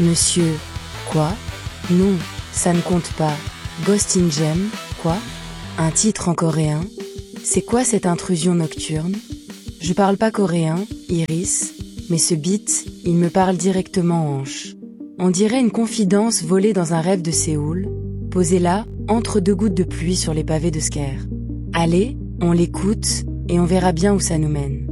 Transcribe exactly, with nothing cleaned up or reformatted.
Monsieur, quoi? Non, ça ne compte pas. Ghost in Gem, quoi? Un titre en coréen? C'est quoi cette intrusion nocturne? Je parle pas coréen, Iris, mais ce beat, il me parle directement en hanche. On dirait une confidence volée dans un rêve de Séoul, posée là, entre deux gouttes de pluie sur les pavés de Sker. Allez, on l'écoute, et on verra bien où ça nous mène.